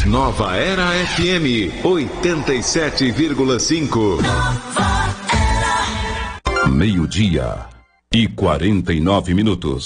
Nova Era FM 87,5. Meio-dia e 49 minutos.